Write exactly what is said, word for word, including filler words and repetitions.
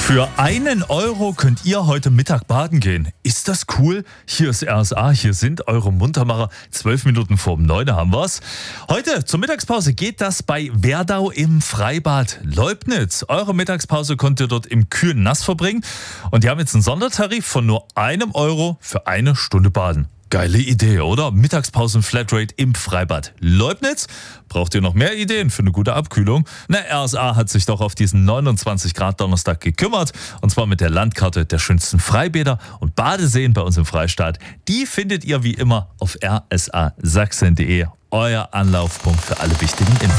Für einen Euro könnt ihr heute Mittag baden gehen. Ist das cool? Hier ist R S A, hier sind eure Muntermacher. Zwölf Minuten vor um neun haben wir's. Heute zur Mittagspause geht das bei Werdau im Freibad Leubnitz. Eure Mittagspause könnt ihr dort im kühlen Nass verbringen. Und die haben jetzt einen Sondertarif von nur einem Euro für eine Stunde Baden. Geile Idee, oder? Mittagspausen-Flatrate im Freibad Leubnitz. Braucht ihr noch mehr Ideen für eine gute Abkühlung? Na, R S A hat sich doch auf diesen neunundzwanzig Grad Donnerstag gekümmert. Und zwar mit der Landkarte der schönsten Freibäder und Badeseen bei uns im Freistaat. Die findet ihr wie immer auf r s a sachsen punkt de. Euer Anlaufpunkt für alle wichtigen Infos.